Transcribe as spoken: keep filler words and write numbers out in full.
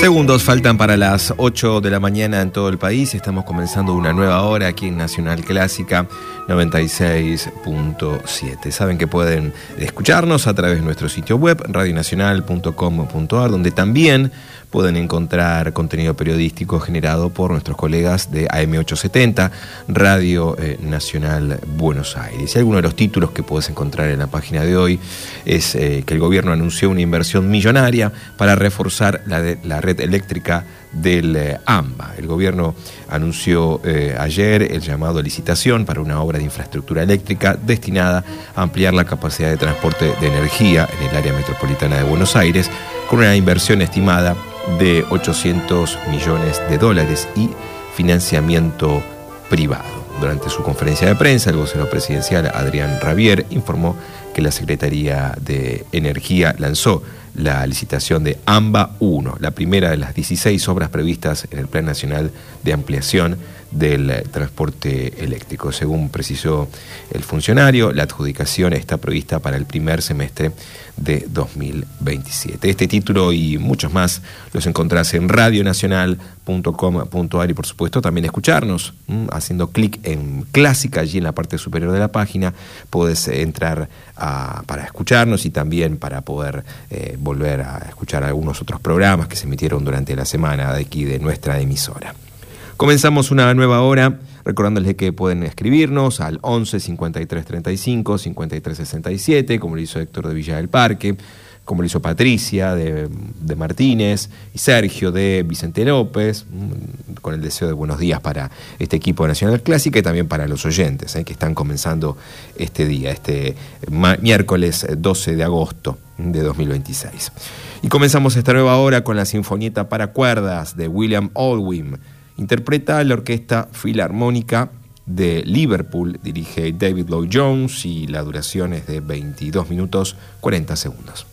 Segundos faltan para las ocho de la mañana en todo el país. Estamos comenzando una nueva hora aquí en Nacional Clásica noventa y seis punto siete. Saben que pueden escucharnos a través de nuestro sitio web radio nacional punto com punto a r, donde también pueden encontrar contenido periodístico generado por nuestros colegas de A M ochocientos setenta, Radio eh, Nacional Buenos Aires. Y alguno de los títulos que puedes encontrar en la página de hoy es eh, que el gobierno anunció una inversión millonaria para reforzar la, de, la red eléctrica del eh, AMBA. El gobierno anunció eh, ayer el llamado a licitación para una obra de infraestructura eléctrica destinada a ampliar la capacidad de transporte de energía en el área metropolitana de Buenos Aires, con una inversión estimada de ochocientos millones de dólares y financiamiento privado. Durante su conferencia de prensa, el vocero presidencial Adrián Rabier informó que la Secretaría de Energía lanzó la licitación de AMBA uno, la primera de las dieciséis obras previstas en el Plan Nacional de Ampliación del Transporte Eléctrico. Según precisó el funcionario, la adjudicación está prevista para el primer semestre de dos mil veintisiete. Este título y muchos más los encontrás en radio nacional punto com punto a r y por supuesto también escucharnos ¿m? haciendo clic en Clásica. Allí en la parte superior de la página podés entrar a, para escucharnos y también para poder eh, volver a escuchar algunos otros programas que se emitieron durante la semana de aquí de nuestra emisora. Comenzamos una nueva hora, recordándoles que pueden escribirnos al once cincuenta y tres treinta y cinco cincuenta y tres sesenta y siete, como lo hizo Héctor de Villa del Parque, como lo hizo Patricia de, de Martínez y Sergio de Vicente López, con el deseo de buenos días para este equipo de Nacional Clásica y también para los oyentes eh, que están comenzando este día, este miércoles doce de agosto de dos mil veintiséis. Y comenzamos esta nueva hora con la Sinfonieta para cuerdas de William Oldham. Interpreta la Orquesta Filarmónica de Liverpool, dirige David Lloyd Jones y la duración es de veintidós minutos cuarenta segundos.